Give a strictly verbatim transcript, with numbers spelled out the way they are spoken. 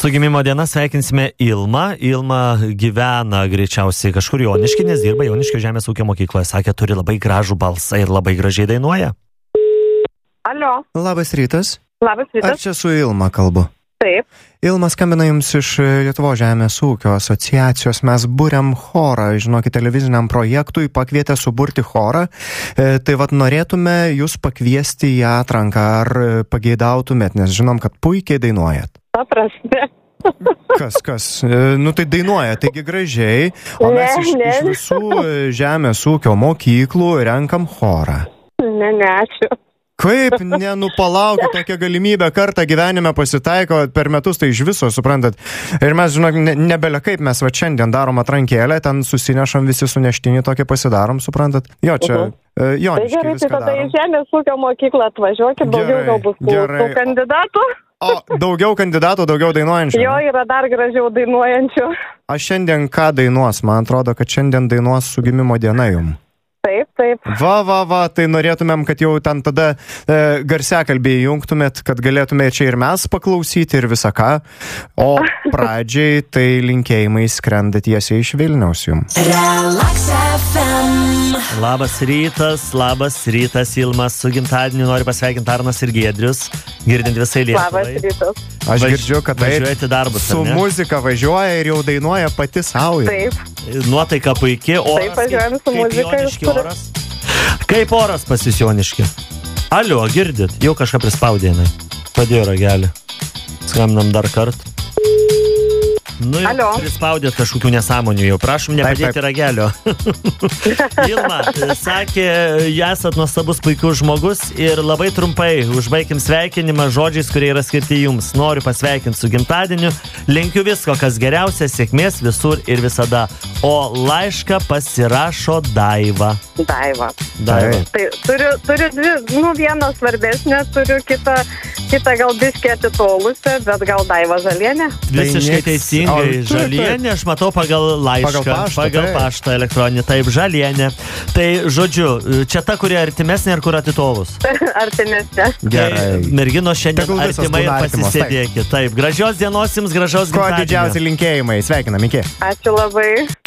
Su gimimo diena sveikinsime Ilmą. Ilma gyvena greičiausiai kažkur Jonišky, nes dirba Joniškio žemės ūkio mokykloje. Sakė, turi labai gražų balsą ir labai gražiai dainuoja. Alio. Labas rytas. Labas rytas. Ar čia su Ilma kalbu? Taip. Ilma skambina jums iš Lietuvos žemės ūkio asociacijos. Mes būriam chorą, žinokit, televiziniam projektui, pakvietė suburti chorą. E, tai vat norėtume jūs pakviesti į atranką, ar pageidautumėt, nes žinom, kad puikiai dainuojat. Paprastai. Kas, kas? E, nu tai dainuoja, taigi gražiai, o mes Ne, iš, ne. iš visų žemės ūkio mokyklų renkam chorą. Ne, ne, ačiū. Kaip, ne, nu palaukit, tokia galimybė kartą gyvenime pasitaiko per metus, tai iš viso, suprantat. Ir mes, žinok, ne, nebele kaip mes va šiandien darom atrankėlę, ten susinešam visi suneštinį, tokį pasidarom, suprantat. Jo, čia, Mhm. uh-huh. jo, Tai gerai, tai viską tada į darom. žemės ūkio mokyklą atvažiuokit, daugiau Gerai, gal bus tų gerai. tų kandidatų. O, daugiau kandidatų, daugiau dainuojančių. Jo, yra dar gražiau dainuojančių. Aš šiandien ką dainuos? Man atrodo, kad šiandien dainuos su gimimo diena jum. Taip, taip. Va, va, va, tai norėtumėm, kad jau ten tada e, garsiakalbiai jungtumėt, kad galėtume čia ir mes paklausyti ir visą ką. O pradžiai tai linkėjimai skrenda tiesiai iš Vilniaus jums. Relax F M. Labas rytas, labas rytas, Ilma. Su gimtadieniu noriu pasveikinti Arnas ir Giedrius, girdint visai Labas Lietuvai. rytas. Aš Važ- girdžiu, kad tai važiuojate darbus, su ar ne? muzika važiuoja ir jau dainuoja pati savo. Taip. Nuotaika puikiai, oras Taip, važiuojam su kaip, kaip muzika ir Jonišky kur- oras. Kaip oras pas jūs Jonišky? Alio, girdit? Jau kažką prispaudė, jinai. Padėjo ragelį. Skambinam dar kartą. Nu jau Alio. prispaudėt kažkokių nesąmonių jau. Prašom nepadėti taip. ragelio. Ilma, sakė, esat nuostabus puikus žmogus ir labai trumpai užbaikim sveikinimą žodžiais, kurie yra skirti jums. Noriu pasveikinti su gimtadieniu. Linkiu visko, kas geriausia, sėkmės visur ir visada. O laišką pasirašo Daiva. Daiva. Daiva. Tai turiu, turiu dvi, nu vieną svarbesnę, turiu kitą, kitą gal biškį atitolusią, bet gal Daiva Žalienė. Visiškai nieks- teisingai. O, taip, Žalienė, aš matau pagal laišką, Pagal paštą, pagal taip. paštą elektroninį. Taip, Žalienė. Tai, žodžiu, čia ta, kuri artimesnė ir kur atitolus. Artimesnė. Gerai. Tai merginos šiandien Tegul visos artimai būna artimos, taip. pasisėdėkit. Taip, gražios dienos jums, gražios Kuo gimtadienio. didžiausi linkėjimai. Sveikinam, iki. Ačiū labai.